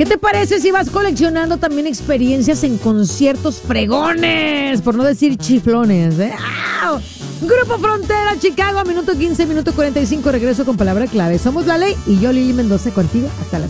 ¿Qué te parece si vas coleccionando también experiencias en conciertos fregones? Por no decir chiflones, ¿eh? ¡Au! Grupo Frontera, Chicago, minuto 15, minuto 45. Regreso con palabra clave. Somos La Ley y yo, Lili Mendoza, contigo hasta las